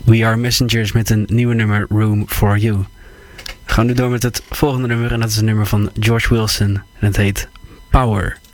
We Are Messengers met een nieuwe nummer, Room For You. We gaan nu door met het volgende nummer en dat is een nummer van George Wilson en het heet Power.